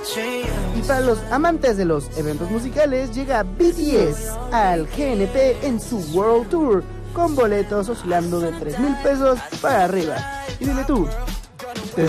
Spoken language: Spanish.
Y para los amantes de los eventos musicales, llega BTS al GNP en su World Tour, con boletos oscilando de 3,000 pesos para arriba. Y dile tú,